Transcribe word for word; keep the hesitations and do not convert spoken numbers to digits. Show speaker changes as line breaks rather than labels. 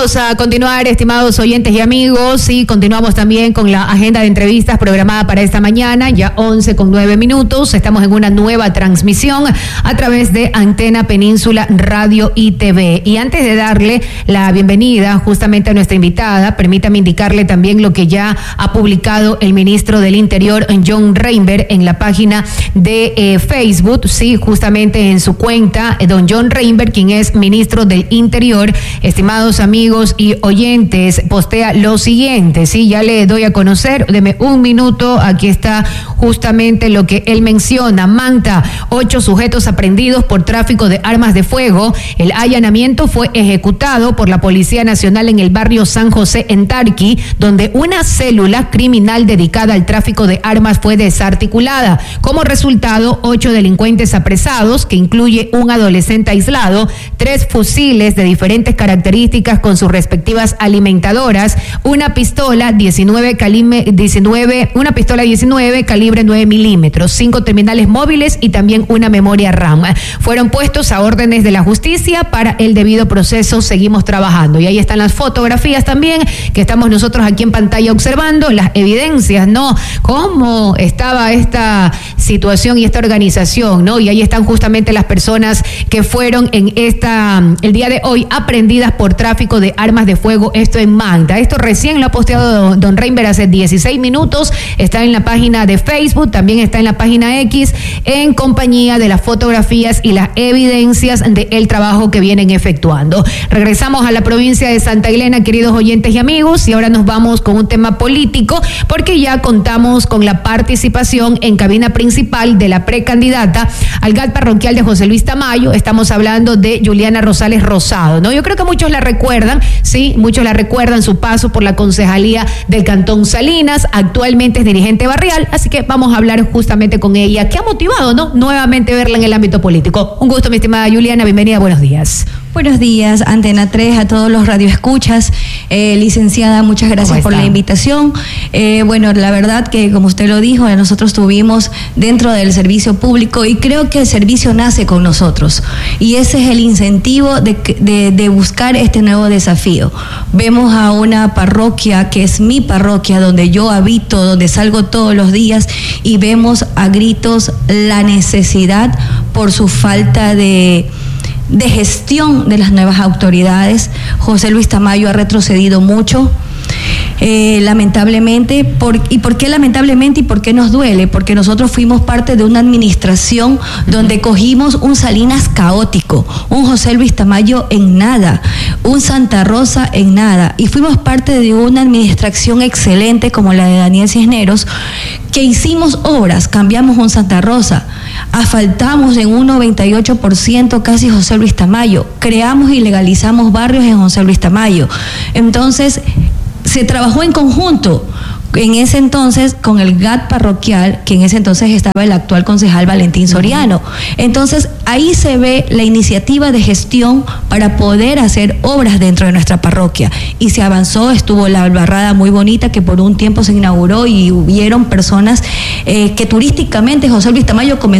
Vamos a continuar, estimados oyentes y amigos, y continuamos también con la agenda de entrevistas programada para esta mañana, ya once con nueve minutos. Estamos en una nueva transmisión a través de Antena Península Radio y T V. Y antes de darle la bienvenida justamente a nuestra invitada, permítame indicarle también lo que ya ha publicado el ministro del Interior, John Reinberg, en la página de eh, Facebook, sí, justamente en su cuenta, eh, don John Reinberg, quien es ministro del Interior. Estimados amigos y oyentes, postea lo siguiente, sí, ya le doy a conocer, deme un minuto, aquí está justamente lo que él menciona. Manta, ocho sujetos aprehendidos por tráfico de armas de fuego. El allanamiento fue ejecutado por la Policía Nacional en el barrio San José, en Tarqui, donde una célula criminal dedicada al tráfico de armas fue desarticulada. Como resultado, ocho delincuentes apresados, que incluye un adolescente aislado, tres fusiles de diferentes características con sus respectivas alimentadoras, una pistola diecinueve calibre, diecinueve, una pistola diecinueve calibre nueve milímetros, cinco terminales móviles y también una memoria RAM. Fueron puestos a órdenes de la justicia para el debido proceso. Seguimos trabajando. Y ahí están las fotografías también que estamos nosotros aquí en pantalla observando, las evidencias, ¿no? Cómo estaba esta situación y esta organización, ¿no? Y ahí están justamente las personas que fueron en esta, el día de hoy, aprehendidas por tráfico de armas de fuego, esto en Manta. Esto recién lo ha posteado don Reinberg hace dieciséis minutos, está en la página de Facebook, también está en la página X, en compañía de las fotografías y las evidencias del trabajo que vienen efectuando. Regresamos a la provincia de Santa Elena, queridos oyentes y amigos, y ahora nos vamos con un tema político, porque ya contamos con la participación en cabina principal de la precandidata al G A T parroquial de José Luis Tamayo. Estamos hablando de Juliana Rosales Rosado, ¿no? Yo creo que muchos la recuerdan, sí, muchos la recuerdan su paso por la concejalía del Cantón Salinas, actualmente es dirigente barrial, así que vamos a hablar justamente con ella, que ha motivado, ¿no?, nuevamente verla en el ámbito político. Un gusto, mi estimada Juliana, bienvenida, buenos días.
Buenos días, Antena tres, a todos los radioescuchas. Eh, licenciada, muchas gracias por la invitación. Eh, bueno, la verdad que, como usted lo dijo, nosotros estuvimos dentro del servicio público y creo que el servicio nace con nosotros. Y ese es el incentivo de, de, de buscar este nuevo desafío. Vemos a una parroquia que es mi parroquia, donde yo habito, donde salgo todos los días, y vemos a gritos la necesidad por su falta de... de gestión de las nuevas autoridades. José Luis Tamayo ha retrocedido mucho, eh, lamentablemente. Por, ¿Y por qué lamentablemente y por qué nos duele? Porque nosotros fuimos parte de una administración donde cogimos un Salinas caótico, un José Luis Tamayo en nada, un Santa Rosa en nada, y fuimos parte de una administración excelente como la de Daniel Cisneros, que hicimos obras, cambiamos un Santa Rosa, asfaltamos en un noventa y ocho por ciento casi José Luis Tamayo, creamos y legalizamos barrios en José Luis Tamayo. Entonces, se trabajó en conjunto en ese entonces con el G A T parroquial, que en ese entonces estaba el actual concejal Valentín Soriano. Entonces, ahí se ve la iniciativa de gestión para poder hacer obras dentro de nuestra parroquia. Y se avanzó, estuvo la albarrada muy bonita que por un tiempo se inauguró y hubieron personas eh, que turísticamente José Luis Tamayo comenzó